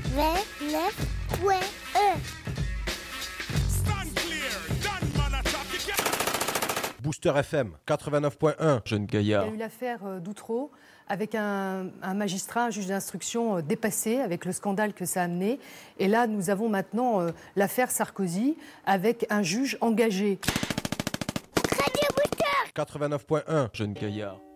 Booster FM 89.1. Jeune Gaillard. Il y a eu l'affaire d'Outreau avec un magistrat, un juge d'instruction dépassé avec le scandale que ça a amené. Et là, nous avons maintenant l'affaire Sarkozy avec un juge engagé. 89.1. Jeune Gaillard.